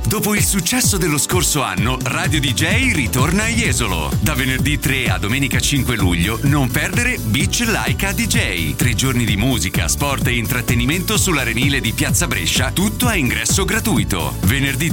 Dopo il successo dello scorso anno, Radio DJ ritorna a Jesolo. Da venerdì 3 a domenica 5 luglio non perdere Beach Like a DJ. 3 giorni di musica, sport e intrattenimento sull'arenile di Piazza Brescia, tutto a ingresso gratuito. Venerdì